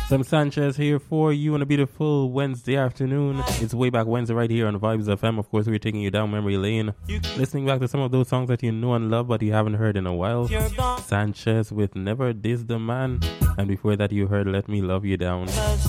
Some Sanchez here for you on a beautiful Wednesday afternoon. It's Way Back Wednesday right here on Vibes FM. Of course, we're taking you down memory lane, listening back to some of those songs that you know and love but you haven't heard in a while. Sanchez with Never Diss the Man, and before that you heard Let Me Love You Down.